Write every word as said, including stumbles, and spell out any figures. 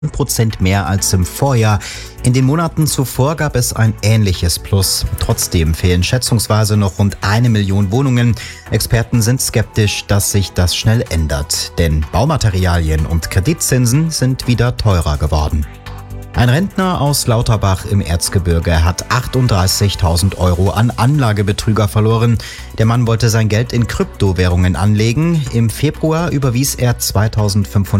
Prozent mehr als im Vorjahr. In den Monaten zuvor gab es ein ähnliches Plus. Trotzdem fehlen schätzungsweise noch rund eine Million Wohnungen. Experten sind skeptisch, dass sich das schnell ändert, denn Baumaterialien und Kreditzinsen sind wieder teurer geworden. Ein Rentner aus Lauterbach im Erzgebirge hat achtunddreißigtausend Euro an Anlagebetrüger verloren. Der Mann wollte sein Geld in Kryptowährungen anlegen. Im Februar überwies er zweitausendfünfhundert